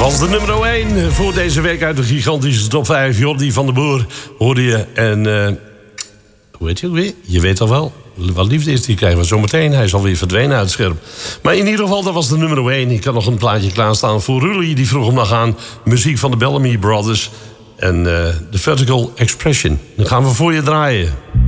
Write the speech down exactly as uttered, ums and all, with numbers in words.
was de nummer één voor deze week uit de gigantische top vijf. Jordi van der Boer hoorde je. En uh, hoe heet je ook weer? Je weet al wel. Wat liefde is, die krijgen we zometeen. Hij is alweer verdwenen uit het scherm. Maar in ieder geval, dat was de nummer één. Ik had nog een plaatje klaarstaan voor Rully. Die vroeg hem nog aan. Muziek van de Bellamy Brothers. En uh, The Vertical Expression. Dan gaan we voor je draaien.